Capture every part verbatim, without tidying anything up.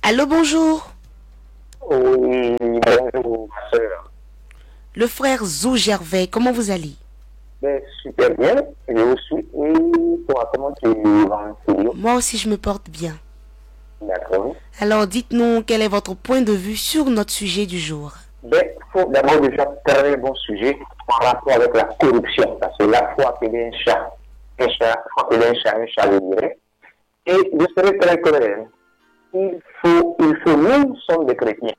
Allô, bonjour. Oui, bonjour, ma soeur. Le frère Zou Gervais, comment vous allez? Ben, super bien. Je vous suis. Et toi, comment tu vas? Moi aussi, je me porte bien. D'accord. Alors, dites-nous quel est votre point de vue sur notre sujet du jour. Ben, il faut d'abord déjà très bon sujet par rapport avec la corruption. Parce que là, il faut appeler un chat. Un chat, il faut appeler un chat, un chat, je dirais. Et je serai très clair. Il faut, il faut, nous sommes des chrétiens.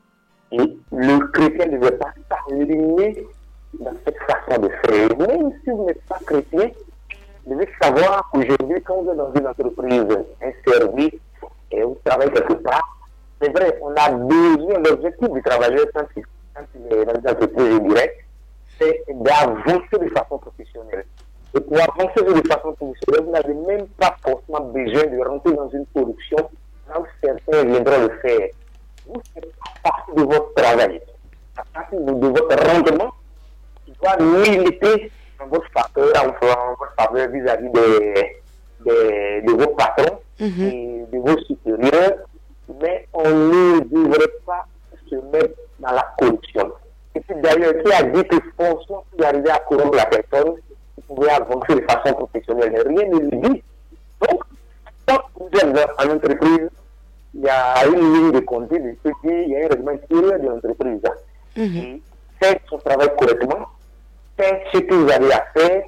Et le chrétien ne veut pas s'aligner dans cette façon de faire. Même si vous n'êtes pas chrétien, vous devez savoir qu'aujourd'hui, quand vous êtes dans une entreprise, un service, et vous travaillez quelque part, c'est vrai, on a besoin, l'objectif du travailleur, quand il est dans une entreprise, je dirais, c'est d'avancer de façon professionnelle. Et pour avancer de façon professionnelle, vous n'avez même pas forcément besoin de rentrer dans une corruption, là où certains viendront le faire. Vous, c'est à partir de votre travail, à partir de votre rendement, qui doit militer dans votre facteur, en votre faveur vis-à-vis des, des, de vos patrons mm-hmm. et de vos supérieurs, mais on ne devrait pas se mettre dans la corruption. Et puis d'ailleurs, qui a dit que franchement, si vous arrivez à corrompre la personne, vous pouvez avancer de façon professionnelle. Rien ne le dit. Donc, quand vous êtes en entreprise, il y a une ligne de conduite, il y a un règlement intérieur de l'entreprise. Mm-hmm. Faites son travail correctement, faites ce que vous avez à faire,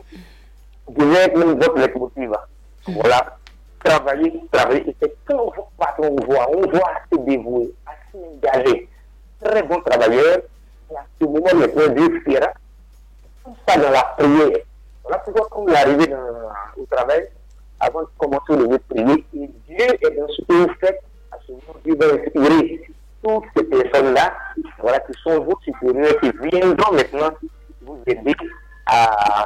devez même votre leitmotiv. Mm-hmm. Voilà. Travailler, travailler. Et c'est quand votre patron voit, on voit assez dévoué, assez engagé, très bon travailleur, et à ce moment, le point Dieu fera, tout ça dans la prière. Voilà pourquoi, quand vous arrivez au travail, avant de commencer le prier, et Dieu est dans ce que vous faites. À ce moment, Dieu va inspirer toutes ces personnes-là, voilà, qui sont vos supérieurs, qui viendront maintenant vous aider à,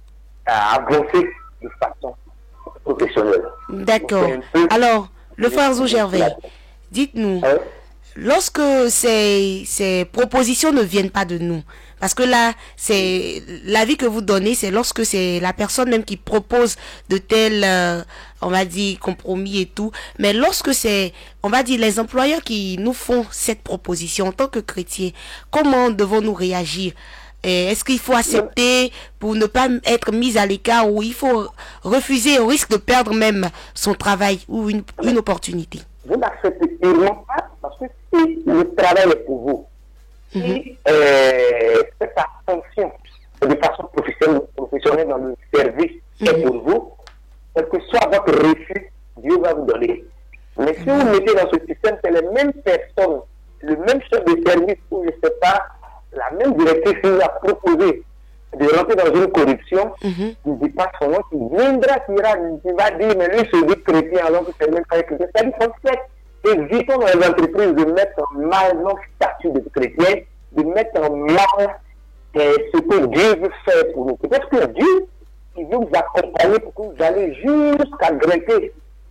à avancer de façon professionnelle. D'accord. Alors, le frère Zou Gervais, dites-nous, hein? Lorsque ces, ces propositions ne viennent pas de nous, parce que là, c'est l'avis que vous donnez, c'est lorsque c'est la personne même qui propose de tels, euh, on va dire, compromis et tout. Mais lorsque c'est, on va dire, les employeurs qui nous font cette proposition en tant que chrétiens, comment devons-nous réagir? Est-ce qu'il faut accepter pour ne pas être mis à l'écart, ou il faut refuser au risque de perdre même son travail ou une, une opportunité? Vous n'acceptez purement pas, parce que si le travail est pour vous, si mm-hmm. euh, sa fonction de façon professionnelle, professionnelle dans le service mm-hmm. est pour vous, quel que soit votre refus, Dieu va vous donner. Mais mm-hmm. si vous mettez dans ce système, c'est les mêmes personnes, le même chef de service, ou je ne sais pas, la même directrice qui vous a proposé de rentrer dans une corruption, mm-hmm. qui ne dit pas son nom, qui viendra, qui, ira, qui va dire, mais lui, c'est dit chrétien, alors que c'est même pas chrétien. C'est-à-dire qu'en fait, évitons dans les entreprises de mettre en mal notre statut de chrétien, de mettre en mal euh, ce que Dieu veut faire pour nous. Peut-être que Dieu, il veut vous accompagner pour que vous allez jusqu'à grimper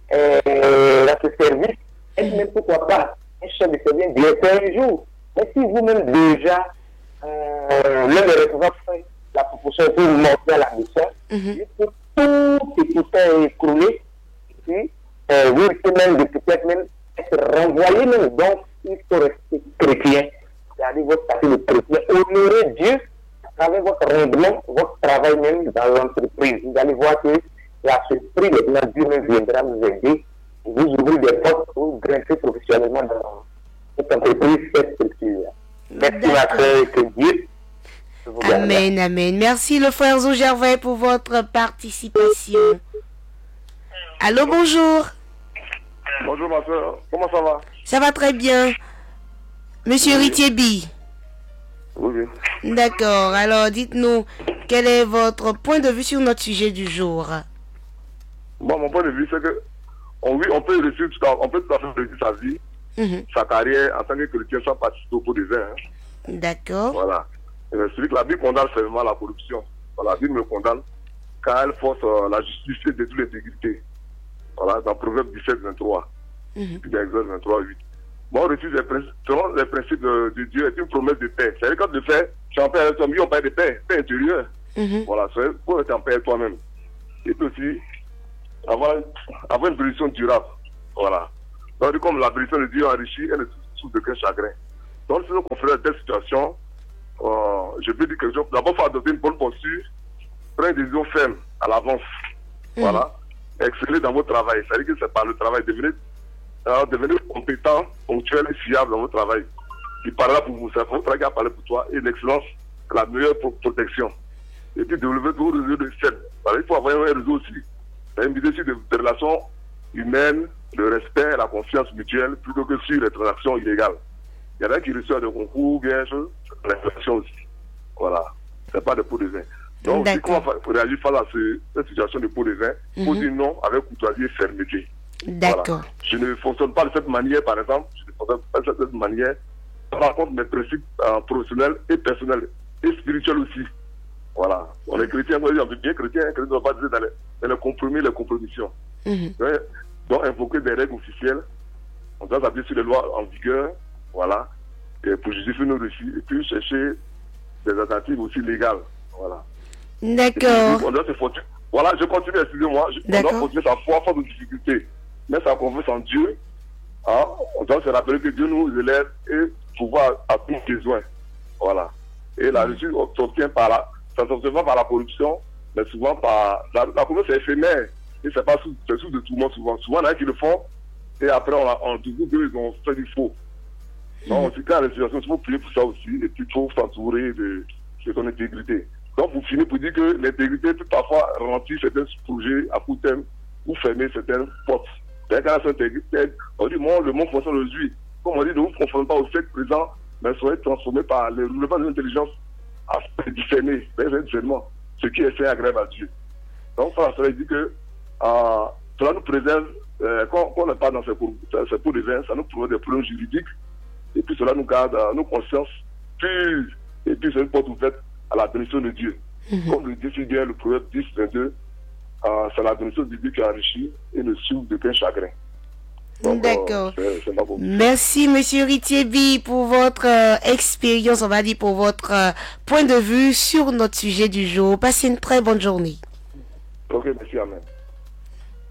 euh, dans ce service, et même pourquoi pas un chef de service directeur un jour. Mais si vous-même déjà, euh, l'un des responsables fait la proposition pour vous montrer à la mission, mm-hmm. il faut tout écouter écrouler, et puis euh, vous risquez même de peut-être même être renvoyé même. Donc, il faut rester chrétien, c'est-à-dire votre statut de chrétien, honorer Dieu à travers votre rendement, votre travail même dans l'entreprise. Vous allez voir que à ce prix, maintenant, Dieu même viendra vous aider, et vous ouvrir des portes pour grimper professionnellement dans cette entreprise, cette structure. Merci ma frère, que Dieu. Amen, amen. Merci le frère Zou Gervais pour votre participation. Allô, bonjour. Bonjour ma soeur, comment ça va? Ça va très bien. Monsieur oui. Ritiebi. Oui, oui. D'accord, alors dites-nous, quel est votre point de vue sur notre sujet du jour? Bon, mon point de vue, c'est que on, oui, on peut réussir, on peut tout à fait réussir sa vie, mm-hmm. sa carrière en tant que chrétien sans participer au pot des uns. Hein. D'accord. Voilà. Celui que la Bible condamne seulement la corruption. La Bible me condamne quand elle force euh, la justice et détruit l'intégrité. Voilà, dans Proverbe dix-sept, vingt-trois. Mm-hmm. Puis dans Exode vingt-trois, huit. Bon, on refuse les principes, selon les principes de, de Dieu, est une promesse de paix. C'est-à-dire quand tu le fais, tu es en paix avec toi-même, on parle de paix, paix intérieure. Mm-hmm. Voilà, c'est pour être en paix avec toi-même. Et puis aussi, avoir, avoir une position durable. Voilà. Donc, comme la bénédiction de Dieu enrichit, elle ne souffre de qu'un chagrin. Donc, si nous conférons des situations, euh, je peux dire que d'abord, il faut adopter une bonne posture, prendre des décisions fermes à l'avance. Mmh. Voilà. Exceller dans votre travail. C'est-à-dire que c'est par le travail. Devenez, euh, devenez compétent, ponctuel et fiable dans votre travail. Il parlera pour vous. C'est votre travail qui a parlé pour toi. Et l'excellence, c'est la meilleure pro protection. Et puis, développer vos réseaux de scène. Il faut avoir un réseau aussi. C'est une vidéo sur des, des relations humaines, le respect, la confiance mutuelle, plutôt que sur les transactions illégales. Il y en a qui reçoivent des concours, bien sûr, les relations aussi. Voilà. C'est pas de pot de vin. Donc, si comment réagir face à ce, cette situation de pot de vin, il faut mm-hmm. dire non avec courtoisie et fermeté. D'accord. Voilà. Je ne fonctionne pas de cette manière, par exemple. Je ne fonctionne pas de cette manière. Par contre, mes principes euh, professionnels et personnels et spirituels aussi. Voilà. On est chrétien, on est bien chrétien, chrétien ne doit pas dire dans les, dans les compromis, les compromissions. Mm-hmm. Donc, donc, invoquer des règles officielles. On doit s'appuyer sur les lois en vigueur. Voilà. Et pour justifier nos récits. Et puis chercher des alternatives aussi légales. Voilà. D'accord. On doit se fortifier. Voilà, je continue, excusez-moi. On doit fortifier sa foi face aux difficultés. Mais sa confiance en Dieu. Hein, on doit se rappeler que Dieu nous élève et pouvoir à tous nos besoins. Voilà. Et la réussite s'obtient par la, ça s'obtient pas par la corruption, mais souvent par la, la corruption c'est éphémère. Et c'est pas sous, c'est sous de tout le monde souvent. Souvent, il y en a qui le font. Et après, on, on découvre qu'ils ont fait du faux. Donc, mmh. Quand la situation, il faut prier pour ça aussi. Et puis, il faut s'entourer de, de son intégrité. Donc, vous finissez pour dire que l'intégrité peut parfois remplir certains projets à court terme ou fermer certaines portes. C'est-à-dire qu'à l'intégrité, on dit, moi, le monde fonctionne aujourd'hui. Comme on dit, ne vous confondez pas au fait présent, mais soyez transformés par le relevant de l'intelligence à discerner, vers un discernement, ce qui est fait agréable à Dieu. Donc, ça, ça veut dire que euh, cela nous préserve, euh, quand, quand on n'est pas dans ces pots de vin, ça nous préserve des problèmes juridiques, et puis cela nous garde euh, nos consciences pures, et puis c'est une porte ouverte à la bénédiction de Dieu. Mm-hmm. Comme le dit si bien le proverbe dix, vingt-deux, euh, c'est la bénédiction de Dieu qui enrichit et ne souffre de qu'un chagrin. D'accord. Euh, Merci, Monsieur Ritiebi, pour votre euh, expérience, on va dire, pour votre euh, point de vue sur notre sujet du jour. Passez une très bonne journée. Ok, merci, amen.